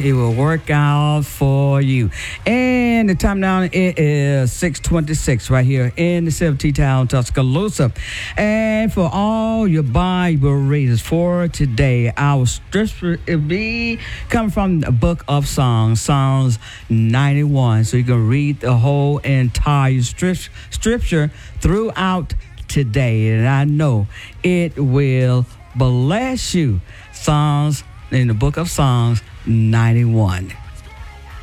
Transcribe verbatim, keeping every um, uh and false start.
It will work out for you. And the time now it is six twenty-six right here in the city town, Tuscaloosa. And for all your Bible readers for today, our scripture will be coming from the book of Songs, Psalms ninety-one. So you can read the whole entire strip- scripture throughout today. And I know it will bless you. Psalms in the book of Psalms ninety-one.